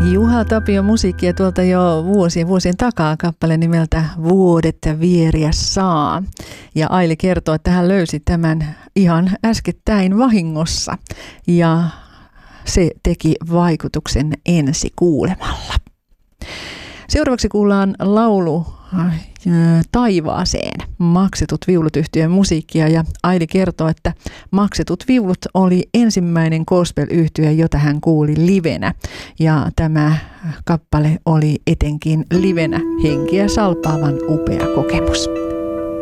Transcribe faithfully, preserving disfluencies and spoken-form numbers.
Juha Tapio musiikkia tuolta jo vuosien vuosien takaa, kappale nimeltä Vuodet vieriä saa. Ja Aili kertoo, että hän löysi tämän ihan äskettäin vahingossa ja se teki vaikutuksen ensi kuulemalla. Seuraavaksi kuullaan laulu Taivaaseen, Maksetut viulut -yhtyeen musiikkia, ja Aili kertoo, että Maksetut viulut oli ensimmäinen gospel-yhtye, jota hän kuuli livenä, ja tämä kappale oli etenkin livenä henkiä salpaavan upea kokemus.